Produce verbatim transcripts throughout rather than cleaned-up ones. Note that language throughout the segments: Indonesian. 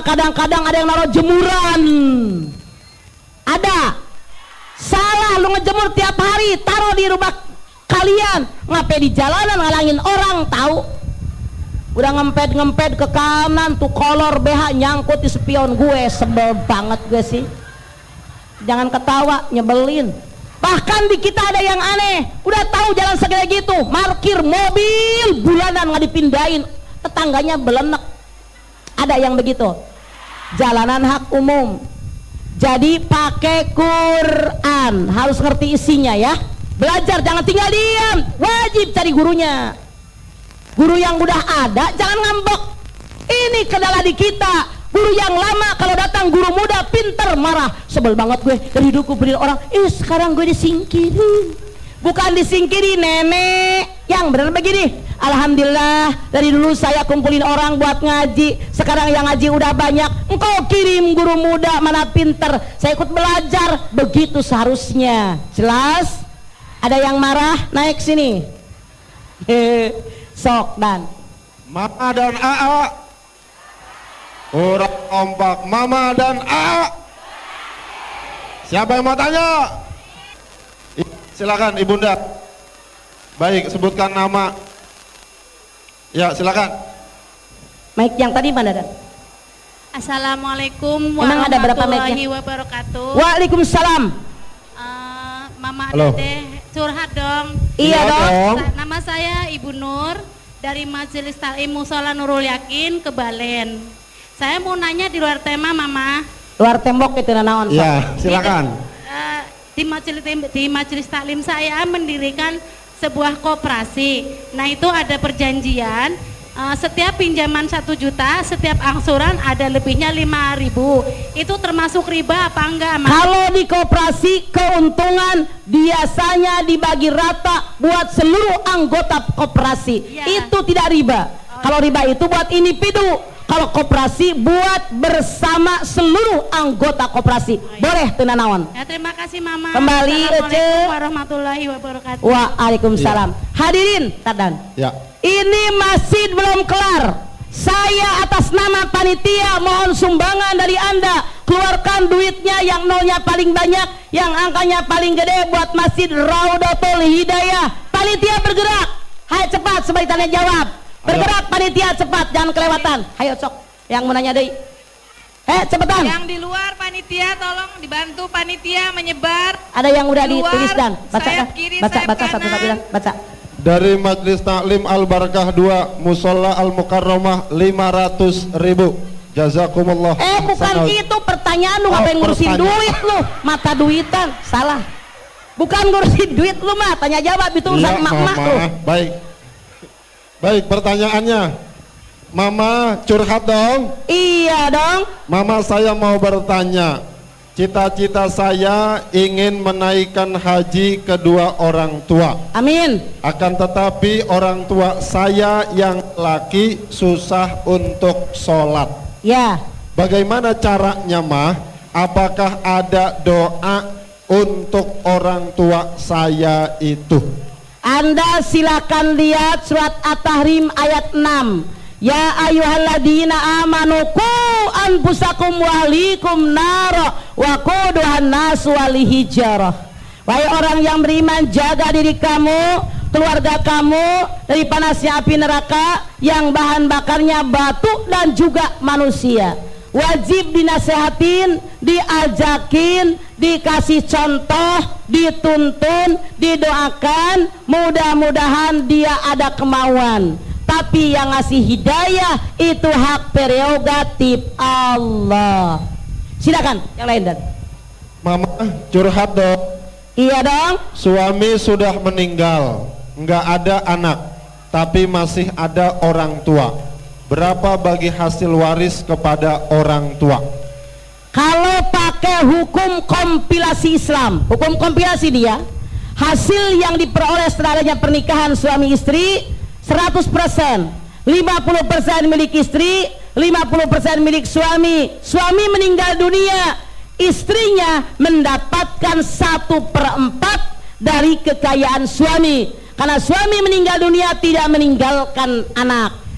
kadang-kadang ada yang naruh jemuran. Ada. Salah, lu ngejemur tiap hari, taruh di rumah kalian. Ngapain di jalanan ngalangin orang, tahu? Udah ngempet-ngempet ke kanan tuh kolor B H nyangkut di spion gue, sebel banget gue sih. Jangan ketawa, nyebelin. Bahkan di kita ada yang aneh, udah tahu jalan segala gitu, parkir mobil bulanan nggak dipindahin, tetangganya belenek. Ada yang begitu. Jalanan hak umum. Jadi pakai Quran, harus ngerti isinya ya. Belajar, jangan tinggal diam, wajib cari gurunya. Guru yang udah ada jangan ngambek. Ini kendala di kita. Guru yang lama kalau datang guru muda pinter marah. Sebel banget gue dari hidupku beri orang. Eh sekarang gue disingkirin. Bukan disingkirin nenek. Yang benar begini. Alhamdulillah dari dulu saya kumpulin orang buat ngaji. Sekarang yang ngaji udah banyak. Engkau kirim guru muda mana pinter. Saya ikut belajar. Begitu seharusnya. Jelas? Ada yang marah? Naik sini. Hehehe. Sok dan Mama dan A A. Kurang kompak. Mama dan A A. Siapa yang mau tanya? Silakan Ibunda. Baik, sebutkan nama. Ya, silakan. Mic yang tadi mana dan? Assalamualaikum Emang ada berapa warahmatullahi mic-nya? wabarakatuh. Waalaikumsalam. Uh, Mama Halo. Dede curhat dong. Iya dong. Sa- Nama saya Ibu Nur dari Majelis Taklim Mushola Nurul Yakin Kebalen. Saya mau nanya di luar tema Mama. Luar tembok itu nanaon. Ya, silakan. Uh, di majelis di majelis taklim saya mendirikan sebuah koperasi. Nah itu ada perjanjian. Uh, setiap pinjaman satu juta, setiap angsuran ada lebihnya lima ribu. Itu termasuk riba apa enggak, Mas? Kalau di koperasi keuntungan biasanya dibagi rata buat seluruh anggota koperasi. Ya. Itu tidak riba. Oh. Kalau riba itu buat individu. Kalau koperasi buat bersama seluruh anggota koperasi. Oh, ya. Boleh tenanawan. Ya, terima kasih Mama. Kembali, Assalamualaikum Ece. warahmatullahi wabarakatuh. Waalaikumsalam. Hadirin, tadan. Ya. Ini masih belum kelar. Saya atas nama panitia mohon sumbangan dari Anda. Keluarkan duitnya yang nolnya paling banyak, yang angkanya paling gede buat Masjid Raudatul Hidayah. Panitia bergerak. Hai cepat sebagai tanya jawab. Bergerak panitia cepat, jangan kelewatan. Hayo sok. Yang mau nanya deui. Eh cepetan. Yang di luar panitia tolong dibantu panitia menyebar. Ada yang udah Keluar, ditulis dan baca sayap kan? kiri, Baca sayap baca satu kanan. satu bilang baca. Dari Majelis Taklim Al Barakah dua Mushola Al Mukarramah lima ratus ribu. Jazakumullah. Eh bukan Sangat. itu pertanyaan lu, Oh, ngapain ngurusin pertanyaan. duit lu? Mata duitan, salah. Bukan ngurusin duit lu mah, tanya jawab itu urusan Iya, emak-emak Mama. lu. Baik. Baik, pertanyaannya. Mama curhat dong. Iya dong. Mama saya mau bertanya. Cita-cita saya ingin menaikkan haji kedua orang tua. Amin. Akan tetapi orang tua saya yang laki susah untuk sholat. Ya. Bagaimana caranya mah? Apakah ada doa untuk orang tua saya itu? Anda silakan lihat surat At-Tahrim ayat enam. Ya ayyuhalladzina amanu qu anfusakum wa ahlikum nara wa quduhan nas wal hijarah. Wahai orang yang beriman, jaga diri kamu, keluarga kamu dari panasnya api neraka yang bahan bakarnya batu dan juga manusia. Wajib dinasehatin, diajakin, dikasih contoh, dituntun, didoakan, mudah-mudahan dia ada kemauan. Tapi yang ngasih hidayah itu hak prerogatif Allah. Silakan yang lain dan. Mama curhat dong. Iya dong. Suami sudah meninggal, nggak ada anak, tapi masih ada orang tua. Berapa bagi hasil waris kepada orang tua? Kalau pakai hukum kompilasi Islam, hukum kompilasi dia, hasil yang diperoleh setelah adanya pernikahan suami istri seratus persen, lima puluh persen milik istri, lima puluh persen milik suami. Suami meninggal dunia, istrinya mendapatkan satu per empat dari kekayaan suami, karena suami meninggal dunia tidak meninggalkan anak.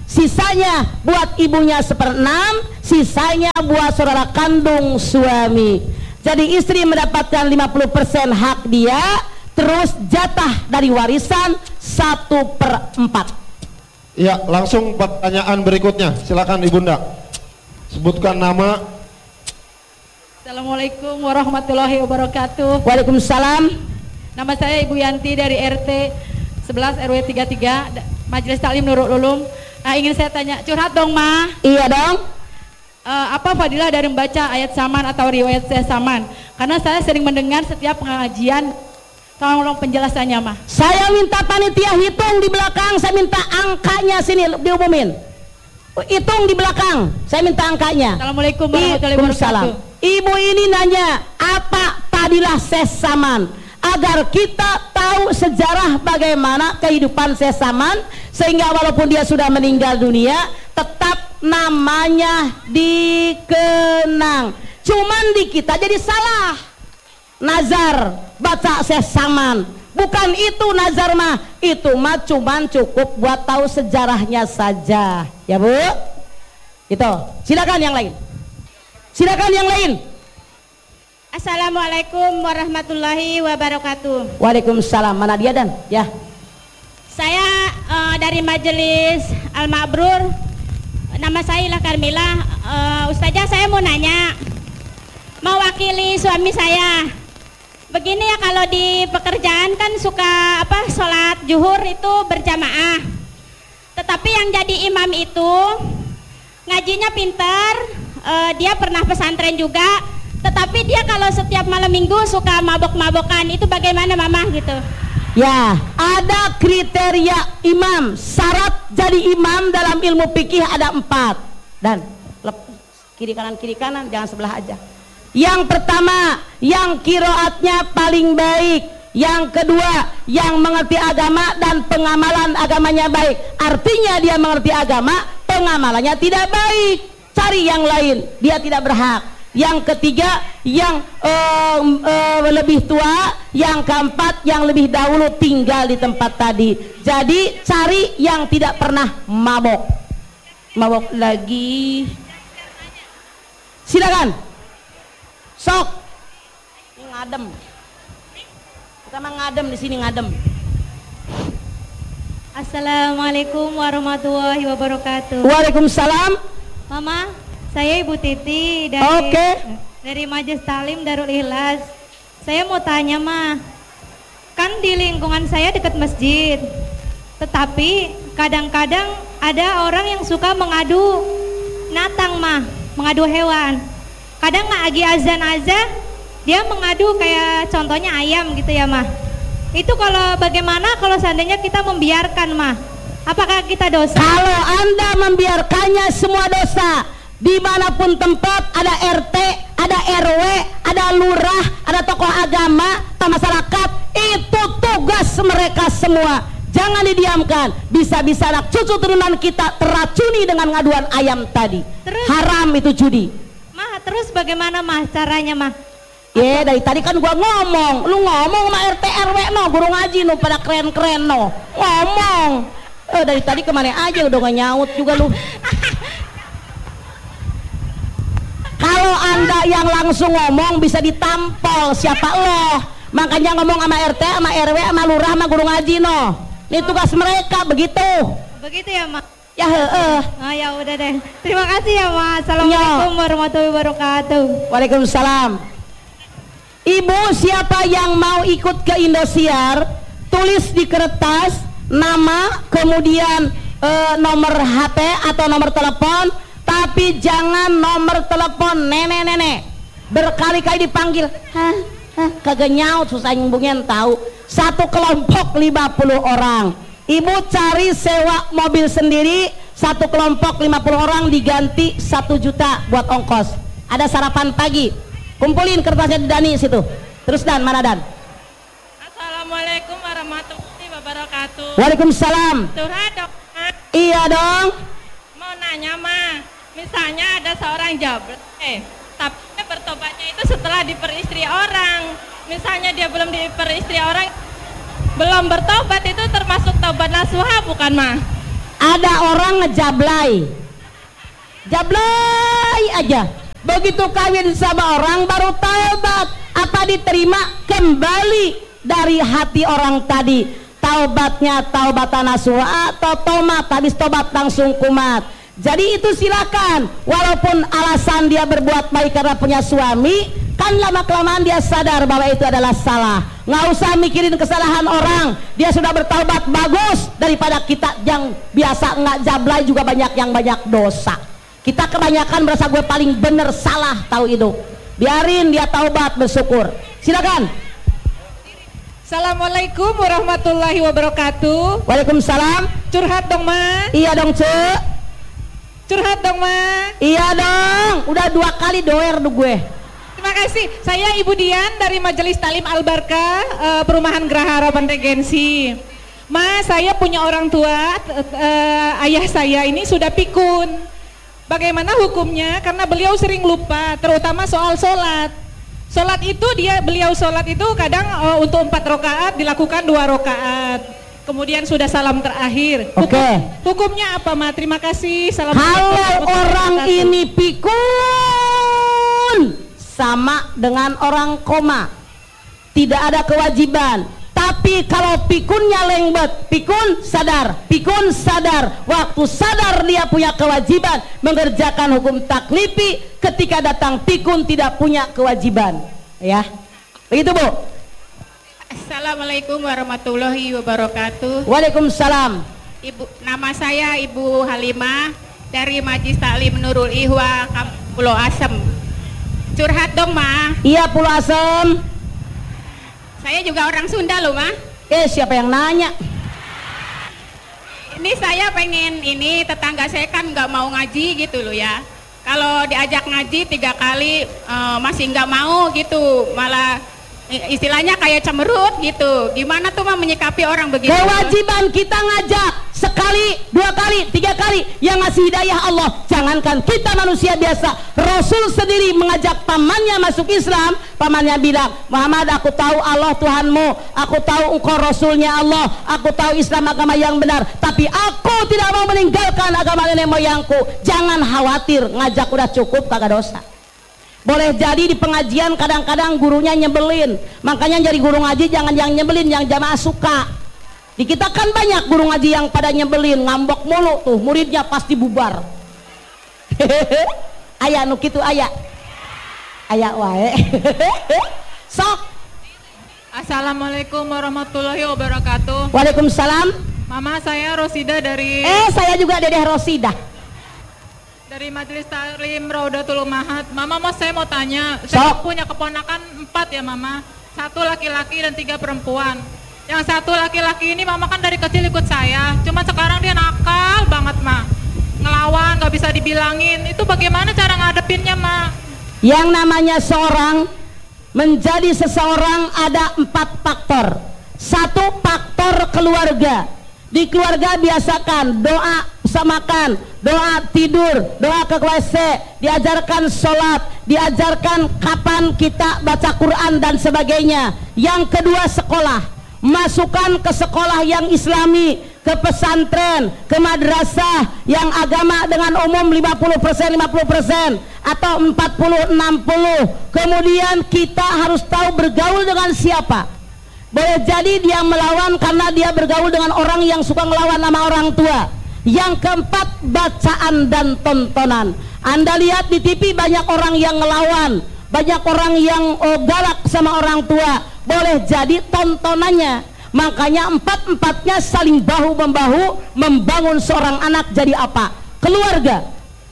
sisanya buat ibunya seperenam, sisanya buat saudara kandung suami. Jadi istri mendapatkan lima puluh persen hak dia, terus jatah dari warisan satu per empat. Ya, langsung pertanyaan berikutnya. Silakan Ibunda. Sebutkan nama. Assalamualaikum warahmatullahi wabarakatuh. Waalaikumsalam. Nama saya Ibu Yanti dari R T sebelas R W tiga puluh tiga Majelis Taklim Nurul Ulum. Nah, ingin saya tanya, curhat dong Ma. Iya dong. Uh, apa fadilah dari membaca ayat saman atau riwayat saya saman? Karena saya sering mendengar setiap pengajian. Tolong penjelasannya Mah. Saya minta panitia hitung di belakang, saya minta angkanya sini diumumin. Hitung di belakang, saya minta angkanya. Assalamualaikum warahmatullahi wabarakatuh. Ibu ini nanya, apa fadilah sesaman? Agar kita tahu sejarah bagaimana kehidupan sesaman, sehingga walaupun dia sudah meninggal dunia, tetap namanya dikenang. Cuman di kita jadi salah. Nazar baca sesaman, bukan itu nazar mah, itu mah cuman cukup buat tahu sejarahnya saja, ya Bu. Itu. Silakan yang lain. Silakan yang lain. Assalamualaikum warahmatullahi wabarakatuh. Waalaikumsalam. Mana dia Dan? Ya. Saya uh, dari Majelis Al-Mabrur. Nama saya Ila Karmila. uh, Ustazah, saya mau nanya, mewakili suami saya. Begini ya, kalau di pekerjaan kan suka apa sholat zuhur itu berjamaah. Tetapi yang jadi imam itu ngajinya pinter, uh, dia pernah pesantren juga. Tetapi dia kalau setiap malam minggu suka mabok-mabokan. Itu bagaimana Mama gitu? Ya, ada kriteria imam. Syarat jadi imam dalam ilmu fikih ada empat. Dan lep, kiri kanan kiri kanan, jangan sebelah aja. Yang pertama, yang kiroatnya paling baik. Yang kedua, yang mengerti agama dan pengamalan agamanya baik. Artinya dia mengerti agama, pengamalannya tidak baik. Cari yang lain, dia tidak berhak. Yang ketiga, yang uh, uh, lebih tua. Yang keempat, yang lebih dahulu tinggal di tempat tadi. Jadi cari yang tidak pernah mabok. Mabok lagi. Silakan. Sok. Ini ngadem. Kita mah ngadem di sini ngadem. Assalamualaikum warahmatullahi wabarakatuh. Waalaikumsalam. Mama, saya Ibu Titi dari Oke. dari Majelis Taklim Darul Ikhlas. Saya mau tanya Mah, kan di lingkungan saya dekat masjid, tetapi kadang-kadang ada orang yang suka mengadu natang Mah, mengadu hewan. Kadang nggak lagi azan-azan, dia mengadu kayak contohnya ayam gitu ya Mah. Itu kalau bagaimana kalau seandainya kita membiarkan Mah? Apakah kita dosa? Kalau Anda membiarkannya semua dosa. Dimanapun tempat ada R T, ada R W, ada lurah, ada tokoh agama, atau masyarakat, itu tugas mereka semua. Jangan didiamkan. Bisa-bisa anak cucu turunan kita teracuni dengan ngaduan ayam tadi. Terus? Haram itu judi. Mah, terus bagaimana Mah caranya Mah? Ya dari tadi kan gua ngomong, lu ngomong sama R T R W no, guru ngaji no, pada keren-keren no, ngomong. Eh dari tadi kemana aja udah gak nyaut juga lu. Kalau Anda yang langsung ngomong bisa ditampol siapa lo. Makanya ngomong sama R T, sama R W, sama lurah, sama guru ngaji no. Ini tugas mereka begitu. Begitu ya Mah? Ya heeh. Oh ya udah deh. Terima kasih ya Mah. Assalamualaikum warahmatullahi wabarakatuh. Waalaikumsalam. Ibu siapa yang mau ikut ke Indosiar, tulis di kertas nama, kemudian e, nomor H P atau nomor telepon, tapi jangan nomor telepon nenek-nenek. Berkali-kali dipanggil, hah, hah, kagak nyaut, susah nyambungin tahu. Satu kelompok lima puluh orang. Ibu cari sewa mobil sendiri, satu kelompok lima puluh orang diganti satu juta buat ongkos. Ada sarapan pagi. Kumpulin kertasnya di Dani situ. Terus Dan, mana Dan? Assalamualaikum warahmatullahi wabarakatuh. Waalaikumsalam. Curhat dong, Ma. Iya dong. Mau nanya Ma, misalnya ada seorang jabret, eh, tapi dia bertobatnya itu setelah diperistri orang. Misalnya dia belum diperistri orang, belum bertobat, itu termasuk tobat nasuha bukan Ma? Ada orang ngejablay, jablay aja. Begitu kawin sama orang baru taubat. Apa diterima? Kembali dari hati orang tadi. Taubatnya taubatan nasuha atau tomat, habis tobat langsung kumat. Jadi itu silakan. Walaupun alasan dia berbuat baik karena punya suami, kan lama kelamaan dia sadar bahwa itu adalah salah. Nggak usah mikirin kesalahan orang. Dia sudah bertaubat, bagus, daripada kita yang biasa nggak jablay juga banyak yang banyak dosa. Kita kebanyakan merasa gue paling bener, salah, tahu itu. Biarin dia taubat, bersyukur. Silakan. Assalamualaikum warahmatullahi wabarakatuh. Waalaikumsalam. Curhat dong, Ma. Iya dong, Cek. Curhat dong, Ma. Iya dong. Udah dua kali doer tuh gue. Terima kasih. Saya Ibu Dian dari Majelis Talim Al-Barka, uh, Perumahan Graha Harapan Regensi. Ma, saya punya orang tua, uh, ayah saya ini sudah pikun. Bagaimana hukumnya? Karena beliau sering lupa, terutama soal sholat. Sholat itu dia beliau sholat itu kadang uh, untuk empat rakaat dilakukan dua rakaat. Kemudian sudah salam terakhir. Oke. Okay. Hukum, hukumnya apa, Ma? Terima kasih. Salam. Kalau orang ini pikun sama dengan orang koma, tidak ada kewajiban. Tapi kalau pikunnya lengket, pikun sadar, pikun sadar, waktu sadar dia punya kewajiban mengerjakan hukum taklifi, ketika datang pikun tidak punya kewajiban, ya. Begitu, Bu. Assalamualaikum warahmatullahi wabarakatuh. Waalaikumsalam. Ibu, nama saya Ibu Halimah dari Majelis Taklim Nurul Ihwa, Pulau Asem. Curhat dong, Ma. Iya, Pulau Asem. Saya juga orang Sunda loh, Ma. Eh, siapa yang nanya? Ini saya pengen, ini tetangga saya kan nggak mau ngaji gitu loh ya. Kalau diajak ngaji tiga kali uh, masih nggak mau gitu, malah istilahnya kayak cemerut gitu. Gimana tuh, Ma, menyikapi orang begitu? Kewajiban kita ngajak sekali, dua kali, tiga kali, yang ngasih hidayah Allah. Jangankan kita manusia biasa, Rasul sendiri mengajak pamannya masuk Islam. Pamannya bilang, Muhammad, aku tahu Allah Tuhanmu, aku tahu engkau Rasulnya Allah, aku tahu Islam agama yang benar, tapi aku tidak mau meninggalkan agama nenek moyangku. Jangan khawatir, ngajak udah cukup, kagak dosa. Boleh jadi di pengajian kadang-kadang gurunya nyebelin, makanya jadi guru ngaji jangan yang nyebelin, yang jamaah suka. Di kita kan banyak guru ngaji yang pada nyebelin, ngambek mulu tuh, muridnya pasti bubar. Ayah nuk itu ayah, ayah wae. Sok. Assalamualaikum warahmatullahi wabarakatuh. Waalaikumsalam. Mama, saya Rosida dari Eh saya juga Dedeh Rosida dari Majelis Taklim Raudatul Ummahat. Mama, mas saya mau tanya, saya Sok. punya keponakan empat ya, Mama. Satu laki-laki dan tiga perempuan. Yang satu laki-laki ini Mama kan dari kecil ikut saya, cuma sekarang dia nakal banget, Ma. Ngelawan, gak bisa dibilangin. Itu bagaimana cara ngadepinnya, Ma? Yang namanya seorang menjadi seseorang ada empat faktor. Satu, faktor keluarga. Di keluarga biasakan doa samakan, doa tidur, doa ke W C, diajarkan sholat, diajarkan kapan kita baca Quran dan sebagainya. Yang kedua, sekolah. Masukkan ke sekolah yang islami, ke pesantren, ke madrasah yang agama dengan umum lima puluh persen lima puluh persen atau empat puluh enam puluh. Kemudian kita harus tahu bergaul dengan siapa. Boleh jadi dia melawan karena dia bergaul dengan orang yang suka ngelawan sama orang tua. Yang keempat, bacaan dan tontonan. Anda lihat di T V banyak orang yang ngelawan, banyak orang yang oh, galak sama orang tua. Boleh jadi tontonannya. Makanya empat-empatnya saling bahu-membahu membangun seorang anak jadi apa? Keluarga,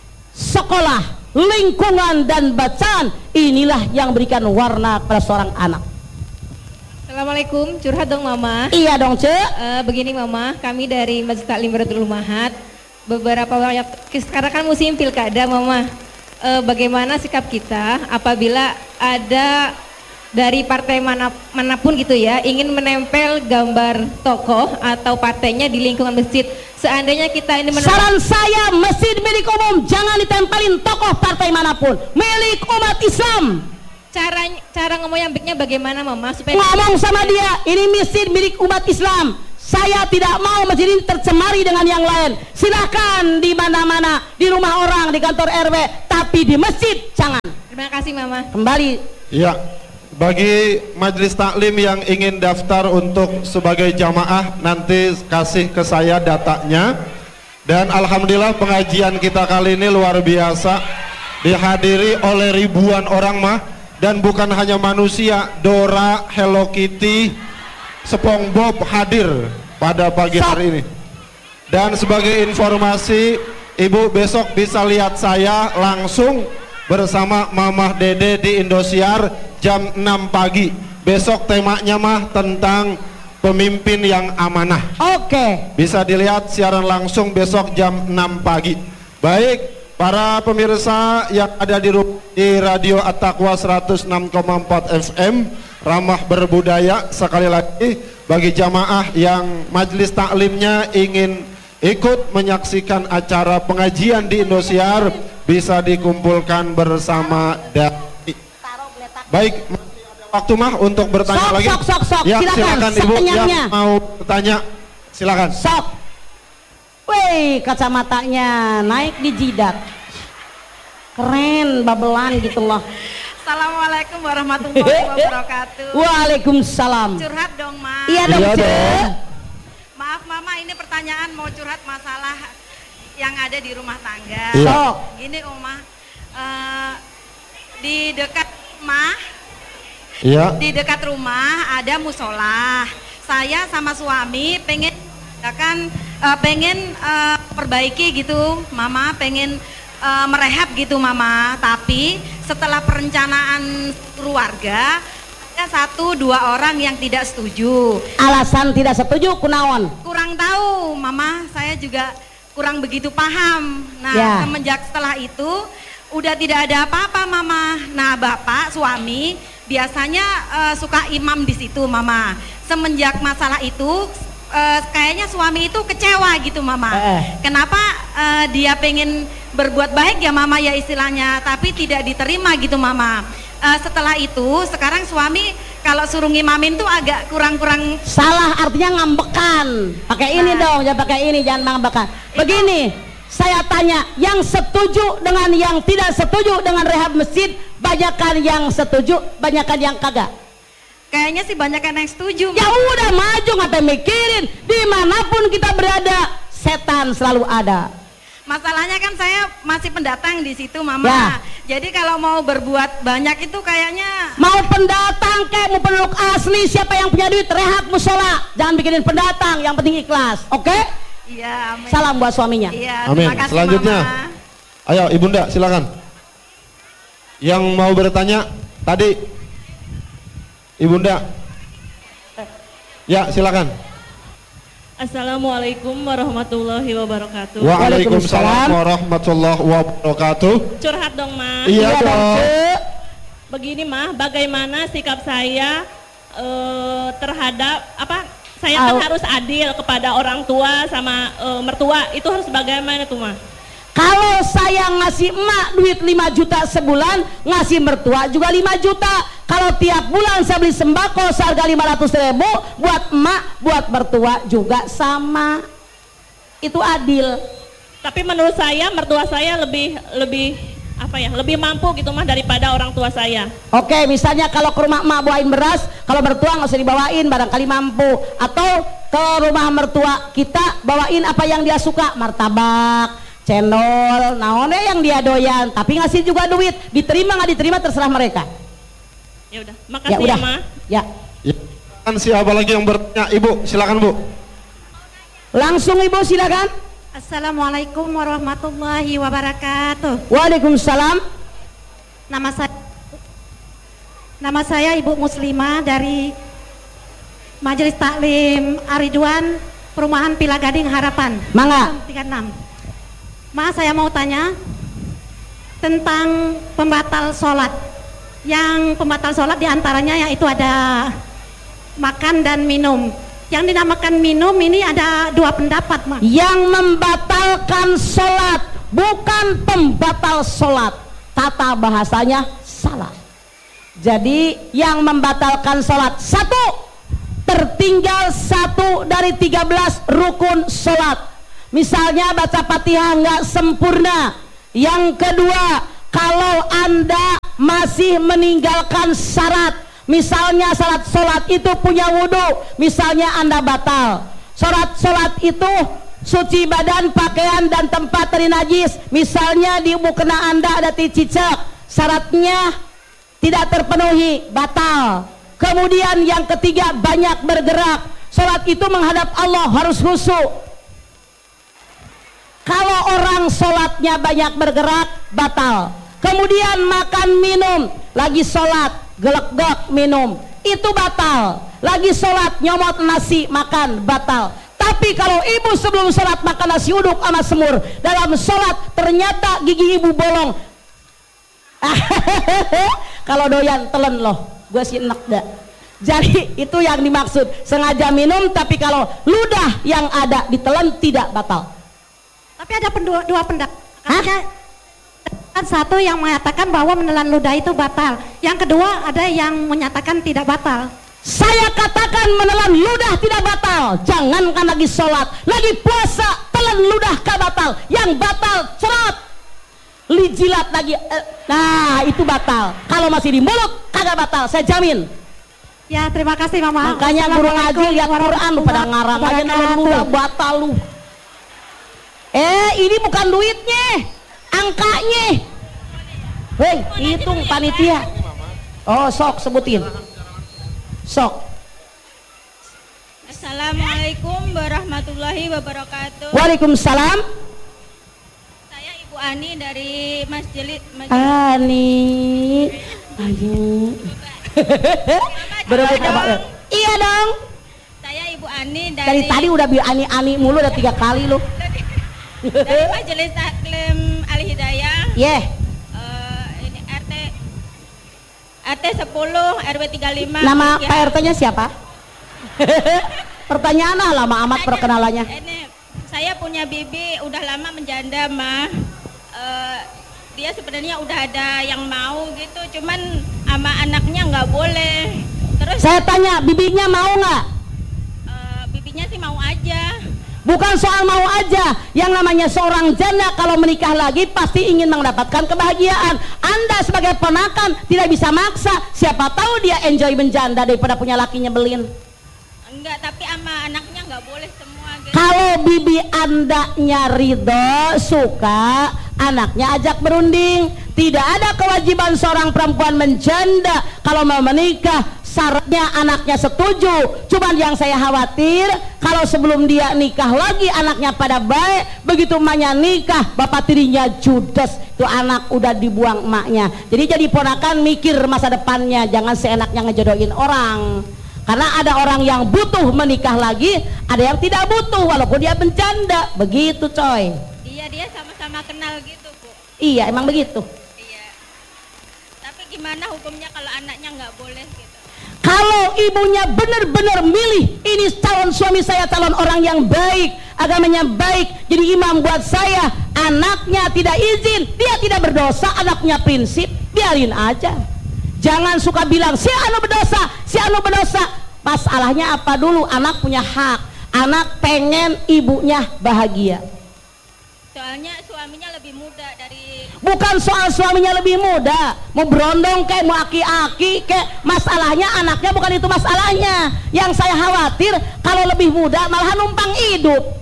sekolah, lingkungan, dan bacaan. Inilah yang berikan warna pada seorang anak. Assalamualaikum, curhat dong Mama. Iya dong, Cek. Uh, begini Mama, kami dari Majelis Taklim Raudatul Ummahat. Beberapa waktu sekarang kan musim pilkada, Mama. Uh, bagaimana sikap kita apabila ada dari partai mana, manapun gitu ya, ingin menempel gambar tokoh atau partainya di lingkungan masjid. Seandainya kita ini menempel... Saran saya, masjid milik umum jangan ditempelin tokoh partai manapun, milik umat Islam. Cara cara ngomong yang baiknya bagaimana, Mama? Supaya ngomong sama dia, ini masjid milik umat Islam. Saya tidak mau masjid ini tercemari dengan yang lain. Silakan di mana-mana, di rumah orang, di kantor R W, tapi di masjid jangan. Terima kasih Mama. Kembali. Ya, bagi majelis taklim yang ingin daftar untuk sebagai jamaah, nanti kasih ke saya datanya. Dan alhamdulillah pengajian kita kali ini luar biasa, dihadiri oleh ribuan orang mah. Dan bukan hanya manusia, Dora, Hello Kitty, SpongeBob hadir pada pagi hari ini. Dan sebagai informasi, Ibu besok bisa lihat saya langsung bersama Mamah Dede di Indosiar jam enam pagi. Besok temanya mah tentang pemimpin yang amanah. Oke. Bisa dilihat siaran langsung besok jam enam pagi. Baik. Para pemirsa yang ada di, di Radio At-Taqwa seratus enam koma empat F M, ramah berbudaya, sekali lagi bagi jamaah yang majelis taklimnya ingin ikut menyaksikan acara pengajian di Indosiar, bisa dikumpulkan bersama dari. Baik, masih ada waktu mah untuk bertanya sok, lagi. Sok, sok, sok, ya, silakan, silakan Ibu sepenyangnya. yang mau bertanya, silakan. Sok. Wih, kacamatanya naik di jidat, keren, babelan gitu loh. Assalamualaikum warahmatullahi wabarakatuh. Waalaikumsalam. Curhat dong, Ma. Iya dong, iya dong. Maaf Mama, ini pertanyaan mau curhat masalah yang ada di rumah tangga. Iya. Sok. Gini Oma, uh, di dekat rumah, Iya. di dekat rumah ada musola. Saya sama suami pengen kan uh, pengen uh, perbaiki gitu, Mama pengen uh, merehab gitu Mama. Tapi setelah perencanaan keluarga ada satu dua orang yang tidak setuju. Alasan tidak setuju kunaon? Kurang tahu Mama, saya juga kurang begitu paham. Nah Ya. semenjak setelah itu udah tidak ada apa-apa Mama. Nah Bapak suami biasanya uh, suka imam di situ Mama. Semenjak masalah itu uh, kayaknya suami itu kecewa gitu Mama. Eh. Kenapa uh, dia pengen berbuat baik ya Mama ya istilahnya, tapi tidak diterima gitu Mama. Uh, setelah itu sekarang suami kalau suruh ngimamin tuh agak kurang-kurang. Salah artinya ngambekan. Pakai ini Nah. dong, jangan pakai ini, jangan ngambekan. Begini, saya tanya, yang setuju dengan yang tidak setuju dengan rehab masjid, banyakan yang setuju, banyakan yang kagak. Kayaknya sih banyak yang setuju. Ya udah maju, ngapain mikirin? Dimanapun kita berada, setan selalu ada. Masalahnya kan saya masih pendatang di situ Mama. Ya. Jadi kalau mau berbuat banyak itu kayaknya Mau pendatang kek, mau penduduk asli, siapa yang punya duit rehab musola, jangan bikinin pendatang, yang penting ikhlas. Oke? iya. Amin. Salam buat suaminya. Iya, Amin. terima kasih Selanjutnya. Mama. Ayo Ibunda silakan. Yang mau bertanya tadi Ibunda. Ya silakan. Assalamualaikum warahmatullahi wabarakatuh. Waalaikumsalam warahmatullahi wabarakatuh. Curhat dong, Ma. Iya Iya dong, dong. Cek. Begini, Ma, bagaimana sikap saya eh, terhadap apa? Saya kan Au. harus adil kepada orang tua sama eh, mertua. Itu harus bagaimana tuh, Ma? Kalau saya ngasih emak duit lima juta sebulan, ngasih mertua juga lima juta. Kalau tiap bulan saya beli sembako seharga lima ratus ribu, buat emak, buat mertua juga sama. Itu adil. Tapi menurut saya mertua saya lebih lebih apa ya? Lebih mampu gitu, Mah, daripada orang tua saya. Oke, misalnya kalau ke rumah emak bawain beras, kalau mertua nggak usah dibawain, barangkali mampu. Atau ke rumah mertua kita bawain apa yang dia suka, martabak, cendol, naonnya yang dia doyan. Tapi ngasih juga duit, diterima nggak diterima terserah mereka. Ya udah, Ya makasih ya, udah, Ma. ya. Ya. Kan siapa lagi yang bertanya? Ibu silakan Bu. Langsung Ibu silakan. Assalamualaikum warahmatullahi wabarakatuh. Waalaikumsalam. Nama saya Nama saya Ibu Muslimah dari Majelis Taklim Ariduan Perumahan Pila Gading Harapan. Mangga. tiga enam. Ma, saya mau tanya tentang pembatal sholat. Yang pembatal sholat diantaranya yaitu ada makan dan minum. Yang dinamakan minum ini ada dua pendapat, Ma. Yang membatalkan sholat bukan pembatal sholat, tata bahasanya salah. Jadi yang membatalkan sholat, satu, tertinggal satu dari tiga belas rukun sholat. Misalnya baca Fatihah nggak sempurna. Yang kedua, kalau Anda masih meninggalkan syarat, misalnya syarat sholat itu punya wudhu, misalnya Anda batal. Syarat sholat itu suci badan, pakaian dan tempat dari najis, misalnya di mukena Anda ada cicak, syaratnya tidak terpenuhi, batal. Kemudian yang ketiga, banyak bergerak. Sholat itu menghadap Allah, harus khusyuk. Kalau orang sholatnya banyak bergerak, batal. Kemudian makan minum, lagi sholat gelek-gelek minum, itu batal. Lagi sholat nyomot nasi makan, batal. Tapi kalau ibu sebelum sholat makan nasi uduk sama semur, dalam sholat ternyata gigi ibu bolong, kalau doyan telen loh, gue sih enak dah. Jadi itu yang dimaksud, sengaja minum, tapi kalau ludah yang ada ditelan tidak batal. Tapi ada pendua, dua pendapat. Kan satu yang mengatakan bahwa menelan ludah itu batal. Yang kedua ada yang menyatakan tidak batal. Saya katakan menelan ludah tidak batal. Jangankan lagi sholat, lagi puasa, telan ludah gak batal. Yang batal cerot, lijilat lagi. Nah itu batal. Kalau masih di mulut kagak batal, saya jamin. Ya terima kasih Mama. Makanya guru ngaji lihat Quran lu pada ngarang aja nelan ludah batal lu. Eh ini bukan duitnya, angkanya. Hei, hitung panitia. Oh sok sebutin. Sok. Assalamualaikum warahmatullahi wabarakatuh. Waalaikumsalam. Saya Ibu Ani dari Masjid. Ani. Ayo. Berebut apa? Iya dong. Saya Ibu Ani dari. Dari tadi udah bilang Ani Ani mulu udah tiga kali lu. Dari Majelis Taklim Al Hidayah. Yeah. Uh, ini R T R T sepuluh R W tiga puluh lima. Nama ya. P R T-nya siapa? Pertanyaan lah lama amat perkenalannya. Ini saya punya bibi udah lama menjanda mah. Uh, dia sebenarnya udah ada yang mau gitu, cuman sama anaknya nggak boleh. Terus saya tanya bibinya mau nggak? Uh, bibinya sih mau aja. Bukan soal mau aja, yang namanya seorang janda kalau menikah lagi pasti ingin mendapatkan kebahagiaan. Anda sebagai ponakan tidak bisa maksa, siapa tahu dia enjoy menjanda daripada punya laki nyebelin. Enggak, tapi sama anaknya nggak boleh semua gitu. Kalau bibi Andanya ridho, suka, anaknya ajak berunding. Tidak ada kewajiban seorang perempuan menjanda kalau mau menikah, syaratnya anaknya setuju. Cuman yang saya khawatir kalau sebelum dia nikah lagi anaknya pada baik, begitu emaknya nikah bapak tirinya judes, itu anak udah dibuang emaknya. Jadi jadi ponakan mikir masa depannya, jangan seenaknya ngejodohin orang. Karena ada orang yang butuh menikah lagi, ada yang tidak butuh walaupun dia menjanda. Begitu coy. Iya, dia sama-sama kenal gitu Bu. Iya emang begitu. Iya. Tapi gimana hukumnya kalau anaknya nggak boleh gitu? Kalau ibunya benar-benar milih, ini calon suami saya calon orang yang baik, agamanya baik, jadi imam buat saya, anaknya tidak izin, dia tidak berdosa, anaknya prinsip, biarin aja. Jangan suka bilang si anu berdosa, si anu berdosa. Masalahnya apa dulu? Anak punya hak, anak pengen ibunya bahagia. Soalnya suaminya lebih muda dari. Bukan soal suaminya lebih muda, mau berondong kayak mau aki-aki kayak, masalahnya anaknya bukan itu masalahnya. Yang saya khawatir kalau lebih muda malah numpang hidup,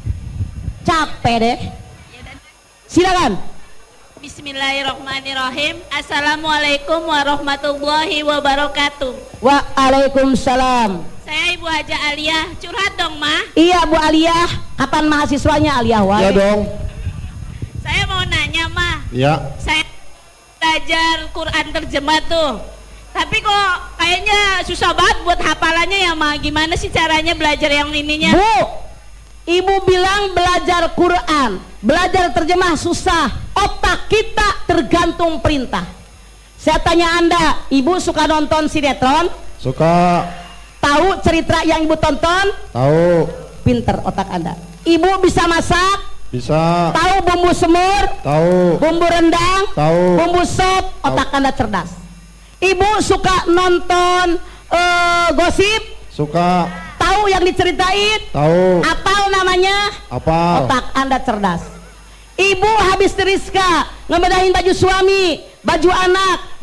capek deh. Silakan. Bismillahirrahmanirrahim. Assalamualaikum warahmatullahi wabarakatuh. Waalaikumsalam. Saya Ibu Haja Aliyah, curhat dong Ma. Iya Bu Aliyah, kapan mahasiswanya Aliyah? Iya dong. Saya mau nanya Ma. Ya. Saya belajar Quran terjemah tuh, tapi kok kayaknya susah banget buat hafalannya ya Ma. Gimana sih caranya belajar yang ininya? Bu, Ibu bilang belajar Quran, belajar terjemah susah. Otak kita tergantung perintah. Saya tanya Anda, Ibu suka nonton sinetron? Suka. Tahu cerita yang Ibu tonton? Tahu. Pinter otak Anda. Ibu bisa masak? Bisa. Tahu bumbu semur? Tahu. Bumbu rendang? Tahu. Bumbu sop? Otak Anda cerdas. Ibu suka nonton uh, gosip? Suka. Tahu yang diceritain? Tahu. Apal namanya? Apal. Otak Anda cerdas. Ibu habis teriska ngebedahin baju suami, baju anak,